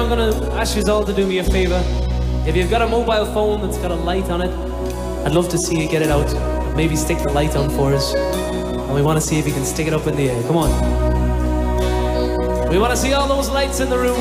I'm gonna ask you all to do me a favor. If you've got a mobile phone that's got a light on it, I'd love to see you get it out. Maybe stick the light on for us. And we want to see if you can stick it up in the air. Come on. We want to see all those lights in the room.